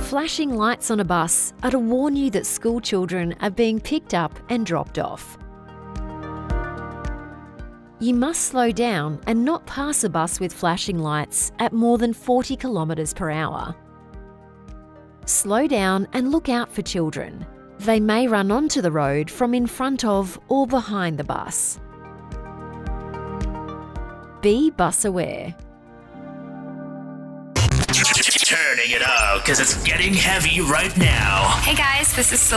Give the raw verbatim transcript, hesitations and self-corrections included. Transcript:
Flashing lights on a bus are to warn you that school children are being picked up and dropped off. You must slow down and not pass a bus with flashing lights at more than forty kilometres per hour. Slow down and look out for children. They may run onto the road from in front of or behind the bus. Be bus aware. Turning it up because it's getting heavy right now. Hey guys, this is